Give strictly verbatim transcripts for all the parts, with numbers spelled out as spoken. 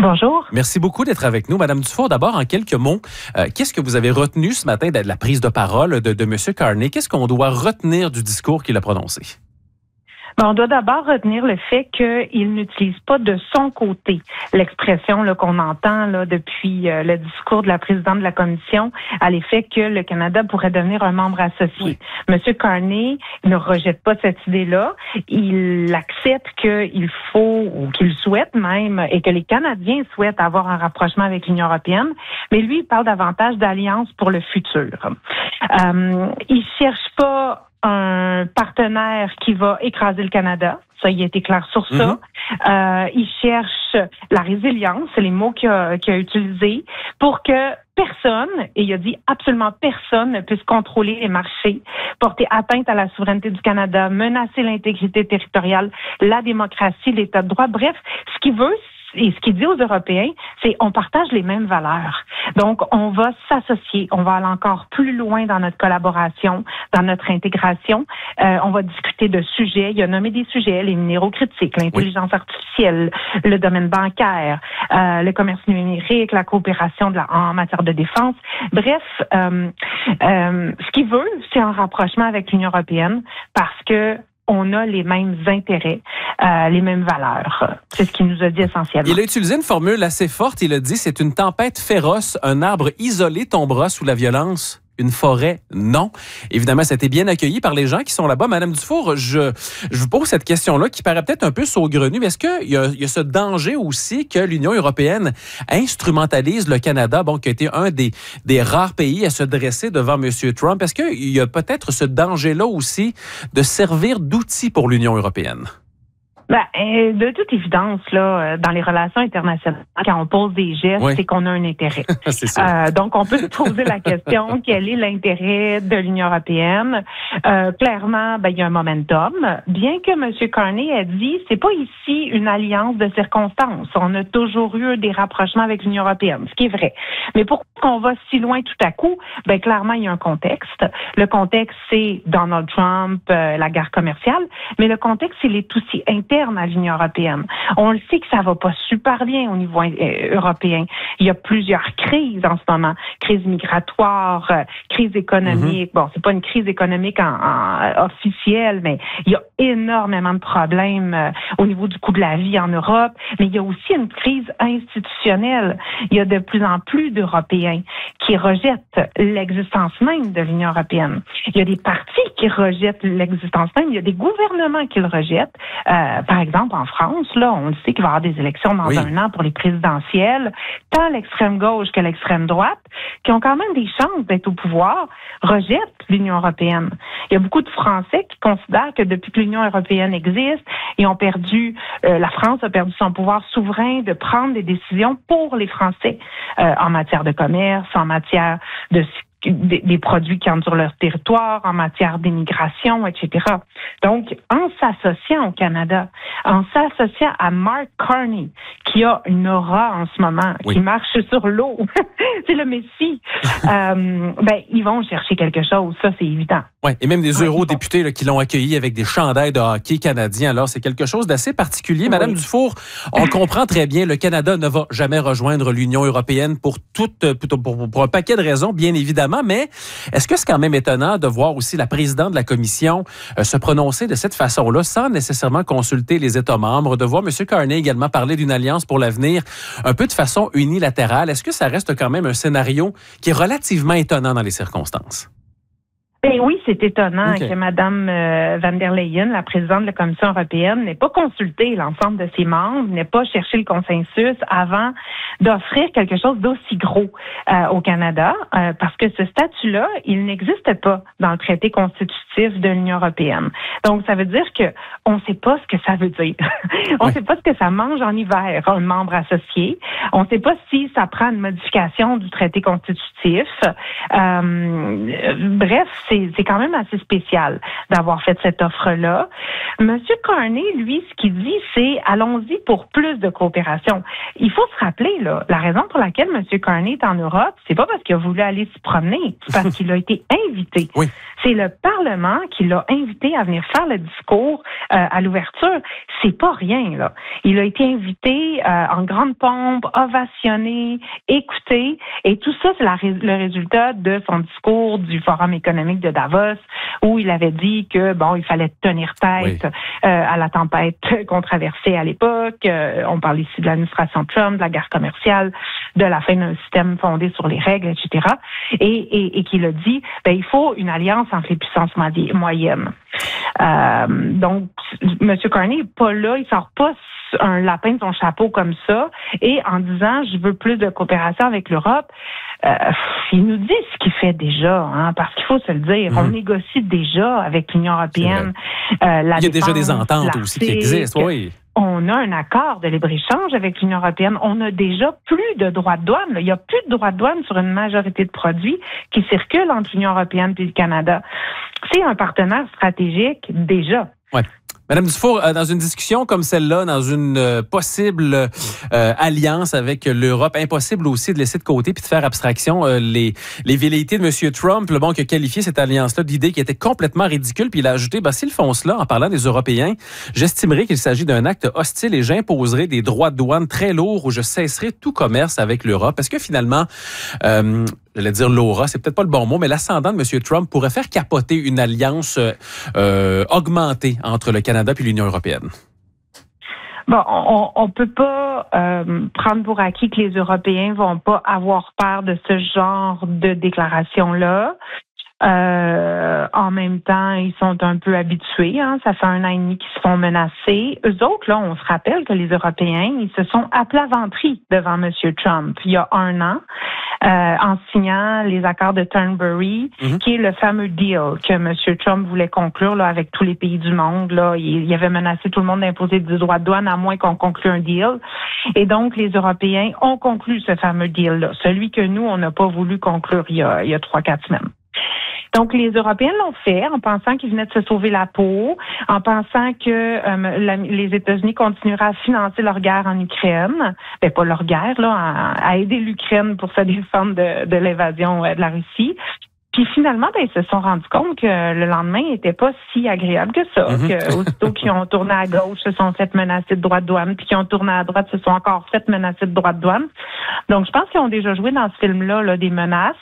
Bonjour. Merci beaucoup d'être avec nous. Madame Dufour, d'abord, en quelques mots, euh, qu'est-ce que vous avez retenu ce matin de la prise de parole de, de M. Carney? Qu'est-ce qu'on doit retenir du discours qu'il a prononcé? Bon, on doit d'abord retenir le fait qu'il n'utilise pas de son côté l'expression là, qu'on entend là, depuis euh, le discours de la présidente de la Commission à l'effet que le Canada pourrait devenir un membre associé. Oui. Monsieur Carney ne rejette pas cette idée-là. Il accepte qu'il faut, ou qu'il souhaite même, et que les Canadiens souhaitent avoir un rapprochement avec l'Union européenne, mais lui, il parle davantage d'alliance pour le futur. Euh, il cherche pas un partenaire qui va écraser le Canada. Ça, il a été clair sur ça. Mm-hmm. Euh, il cherche la résilience, c'est les mots qu'il a, qu'il a utilisés, pour que personne, et il a dit absolument personne, ne puisse contrôler les marchés, porter atteinte à la souveraineté du Canada, menacer l'intégrité territoriale, la démocratie, l'état de droit. Bref, ce qu'il veut, et ce qu'il dit aux Européens, c'est on partage les mêmes valeurs. Donc, on va s'associer, on va aller encore plus loin dans notre collaboration, dans notre intégration. Euh, on va discuter de sujets. Il a nommé des sujets, les minéraux critiques, l'intelligence oui. artificielle, le domaine bancaire, euh, le commerce numérique, la coopération de la, en matière de défense. Bref, euh, euh, ce qu'il veut, c'est un rapprochement avec l'Union européenne parce que on a les mêmes intérêts, euh, les mêmes valeurs. C'est ce qu'il nous a dit essentiellement. Il a utilisé une formule assez forte. Il a dit, c'est une tempête féroce. Un arbre isolé tombera sous la violence. Une forêt, non. Évidemment, ça a été bien accueilli par les gens qui sont là-bas. Madame Dufour, je, je vous pose cette question-là qui paraît peut-être un peu saugrenue, mais est-ce qu'il y a, il y a ce danger aussi que l'Union européenne instrumentalise le Canada, bon, qui a été un des, des rares pays à se dresser devant M. Trump? Est-ce qu'il y a peut-être ce danger-là aussi de servir d'outil pour l'Union européenne? Ben, de toute évidence, là, dans les relations internationales, quand on pose des gestes, oui. c'est qu'on a un intérêt. c'est ça. Euh, donc, on peut se poser la question, quel est l'intérêt de l'Union européenne? Euh, clairement, ben, il y a un momentum. Bien que M. Carney a dit, c'est pas ici une alliance de circonstances. On a toujours eu des rapprochements avec l'Union européenne, ce qui est vrai. Mais pourquoi on va si loin tout à coup? Ben, clairement, il y a un contexte. Le contexte, c'est Donald Trump, euh, la guerre commerciale, mais le contexte, il est aussi interne à l'Union européenne. On le sait que ça va pas super bien au niveau euh, européen. Il y a plusieurs crises en ce moment. Crise migratoire, euh, crise économique. Mm-hmm. Bon, c'est pas une crise économique en, en, officielle, mais il y a énormément de problèmes euh, au niveau du coût de la vie en Europe. Mais il y a aussi une crise institutionnelle. Il y a de plus en plus d'Européens qui rejettent l'existence même de l'Union européenne. Il y a des partis qui rejettent l'existence même. Il y a des gouvernements qui le rejettent. Euh, Par exemple, en France, là, on le sait qu'il va y avoir des élections dans oui. un an pour les présidentielles. Tant l'extrême gauche que l'extrême droite, qui ont quand même des chances d'être au pouvoir, rejettent l'Union européenne. Il y a beaucoup de Français qui considèrent que depuis que l'Union européenne existe, ils ont perdu, euh, la France a perdu son pouvoir souverain de prendre des décisions pour les Français euh, en matière de commerce, en matière de Des, des produits qui entrent sur leur territoire, en matière d'immigration, et cetera. Donc, en s'associant au Canada, en s'associant à Mark Carney, qui a une aura en ce moment, oui. qui marche sur l'eau, c'est le Messie, euh, ben, ils vont chercher quelque chose, ça c'est évident. Oui, et même des eurodéputés là, qui l'ont accueilli avec des chandails de hockey canadien. Alors, c'est quelque chose d'assez particulier. Madame oui. Dufour, on comprend très bien, le Canada ne va jamais rejoindre l'Union européenne pour, tout, pour, pour, pour un paquet de raisons, bien évidemment, mais est-ce que c'est quand même étonnant de voir aussi la présidente de la Commission euh, se prononcer de cette façon-là, sans nécessairement consulter les États membres, de voir M. Carney également parler d'une alliance pour l'avenir, un peu de façon unilatérale? Est-ce que ça reste quand même un scénario qui est relativement étonnant dans les circonstances? Ben oui, c'est étonnant okay. que Mme euh, van der Leyen, la présidente de la Commission européenne, n'ait pas consulté l'ensemble de ses membres, n'ait pas cherché le consensus avant d'offrir quelque chose d'aussi gros euh, au Canada, euh, parce que ce statut-là, il n'existe pas dans le traité constitutif de l'Union européenne. Donc, ça veut dire que on ne sait pas ce que ça veut dire. on ne oui. sait pas ce que ça mange en hiver, un membre associé. On ne sait pas si ça prend une modification du traité constitutif. Euh, bref, c'est c'est, c'est quand même assez spécial d'avoir fait cette offre-là. Monsieur Carney, lui, ce qu'il dit, c'est allons-y pour plus de coopération. Il faut se rappeler, là, la raison pour laquelle Monsieur Carney est en Europe, c'est pas parce qu'il a voulu aller se promener, c'est parce qu'il a été invité. Oui. C'est le Parlement qui l'a invité à venir faire le discours euh, à l'ouverture. C'est pas rien, là. Il a été invité euh, en grande pompe, ovationné, écouté, et tout ça, c'est la, le résultat de son discours du Forum économique de Davos, où il avait dit que, bon, il fallait tenir tête oui. euh, à la tempête qu'on traversait à l'époque. Euh, on parle ici de l'administration Trump, de la guerre commerciale, de la fin d'un système fondé sur les règles, et cetera. Et, et, et qu'il a dit, ben, il faut une alliance entre les puissances moyennes. Euh, donc, M. Carney n'est pas là, il sort pas un lapin de son chapeau comme ça, et en disant je veux plus de coopération avec l'Europe, euh, il nous dit ce qu'il fait déjà, hein, parce qu'il faut se le dire, mmh. on négocie déjà avec l'Union européenne. Euh, la il y a défense, déjà des ententes aussi qui existent, oui. On a un accord de libre-échange avec l'Union européenne. On a déjà plus de droits de douane. Il n'y a plus de droits de douane sur une majorité de produits qui circulent entre l'Union européenne et le Canada. C'est un partenaire stratégique déjà. Ouais. Madame Dufour, dans une discussion comme celle-là, dans une euh, possible euh, alliance avec l'Europe, impossible aussi de laisser de côté puis de faire abstraction euh, les, les velléités de M. Trump, le bon, qui a qualifié cette alliance-là d'idée qui était complètement ridicule, puis il a ajouté, ben, s'ils font cela en parlant des Européens, j'estimerais qu'il s'agit d'un acte hostile et j'imposerai des droits de douane très lourds où je cesserai tout commerce avec l'Europe. Est-ce que finalement, euh, j'allais dire l'aura, c'est peut-être pas le bon mot, mais l'ascendant de M. Trump pourrait faire capoter une alliance euh, augmentée entre le Canada et l'Union européenne? Bon, on on peut pas euh, prendre pour acquis que les Européens vont pas avoir peur de ce genre de déclaration-là. Euh, en même temps, ils sont un peu habitués. Hein, ça fait un an et demi qu'ils se font menacer. Eux autres, là, on se rappelle que les Européens, ils se sont aplaventris devant M. Trump il y a un an euh, en signant les accords de Turnberry, mm-hmm. qui est le fameux deal que M. Trump voulait conclure là, avec tous les pays du monde. Là, il, il avait menacé tout le monde d'imposer des droits de douane à moins qu'on conclue un deal. Et donc, les Européens ont conclu ce fameux deal-là, celui que nous, on n'a pas voulu conclure il y a, il y a trois, quatre semaines. Donc, les Européens l'ont fait en pensant qu'ils venaient de se sauver la peau, en pensant que euh, la, les États-Unis continueraient à financer leur guerre en Ukraine, ben pas leur guerre, là, à, à aider l'Ukraine pour se défendre de, de l'invasion euh, de la Russie. Puis finalement, ben, ils se sont rendus compte que le lendemain n'était pas si agréable que ça. Mm-hmm. Que aussitôt qu'ils ont tourné à gauche, se sont fait menacer de droits de douane, puis qu'ils ont tourné à droite, se sont encore fait menacer de droits de douane. Donc, je pense qu'ils ont déjà joué dans ce film-là là, des menaces.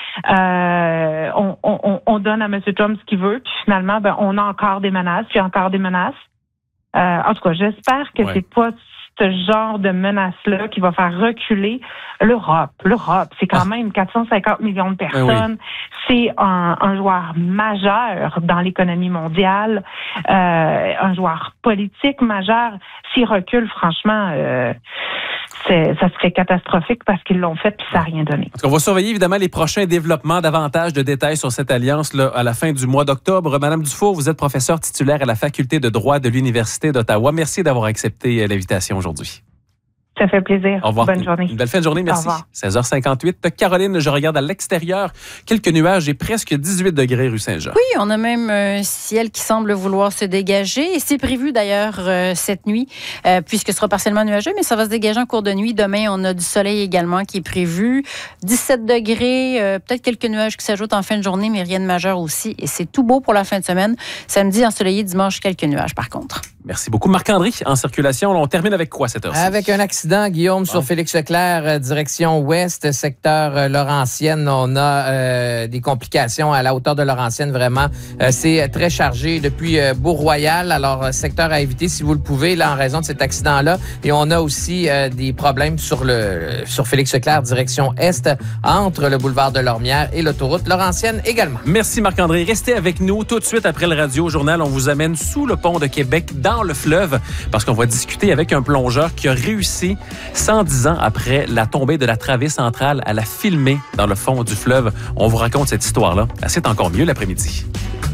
Euh, on, on, on donne à M. Trump ce qu'il veut, puis finalement, ben, on a encore des menaces, puis encore des menaces. Euh, en tout cas, j'espère que ouais. c'est pas ce genre de menace-là qui va faire reculer l'Europe. L'Europe, c'est quand même quatre cent cinquante millions de personnes. Oui. C'est un, un joueur majeur dans l'économie mondiale, euh, un joueur politique majeur. S'il recule, franchement, euh, c'est, ça serait catastrophique parce qu'ils l'ont fait puis ça n'a rien donné. On va surveiller évidemment les prochains développements, davantage de détails sur cette alliance là, à la fin du mois d'octobre. Madame Dufour, vous êtes professeure titulaire à la Faculté de droit de l'Université d'Ottawa. Merci d'avoir accepté l'invitation aujourd'hui. Ça fait plaisir. Au revoir. Bonne journée. Une belle fin de journée, merci. seize heures cinquante-huit. Caroline, je regarde à l'extérieur. Quelques nuages et presque dix-huit degrés rue Saint-Jean. Oui, on a même un ciel qui semble vouloir se dégager. Et c'est prévu d'ailleurs euh, cette nuit, euh, puisque ce sera partiellement nuageux, mais ça va se dégager en cours de nuit. Demain, on a du soleil également qui est prévu. dix-sept degrés, euh, peut-être quelques nuages qui s'ajoutent en fin de journée, mais rien de majeur aussi. Et c'est tout beau pour la fin de semaine. Samedi, ensoleillé, dimanche, quelques nuages par contre. Merci beaucoup. Marc-André, en circulation. On termine avec quoi cette heure-ci? Avec un accident, Guillaume, bon. sur Félix-Leclerc, direction ouest, secteur Laurentienne. On a euh, des complications à la hauteur de Laurentienne, vraiment. Euh, c'est très chargé depuis euh, Beau-Royal. Alors, secteur à éviter si vous le pouvez, là, en raison de cet accident-là. Et on a aussi euh, des problèmes sur le sur Félix-Leclerc, direction est, entre le boulevard de Lormière et l'autoroute Laurentienne également. Merci Marc-André. Restez avec nous tout de suite après le Radio-Journal. On vous amène sous le pont de Québec, dans le fleuve, parce qu'on va discuter avec un plongeur qui a réussi cent dix ans après la tombée de la travée centrale à la filmer dans le fond du fleuve. On vous raconte cette histoire-là. C'est encore mieux l'après-midi.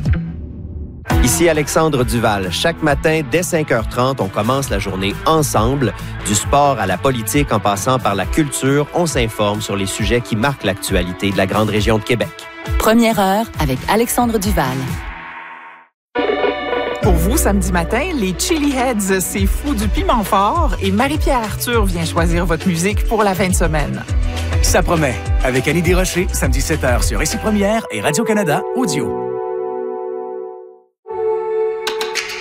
Ici Alexandre Duval. Chaque matin, dès cinq heures trente, on commence la journée ensemble. Du sport à la politique, en passant par la culture, on s'informe sur les sujets qui marquent l'actualité de la grande région de Québec. Première heure avec Alexandre Duval. Pour vous, samedi matin, les Chili Heads, c'est fou du piment fort et Marie-Pierre Arthur vient choisir votre musique pour la fin de semaine. Ça promet. Avec Annie Desrochers, samedi sept heures sur Ici Première et Radio-Canada Audio.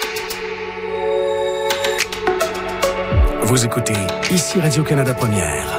Vous écoutez Ici Radio-Canada Première.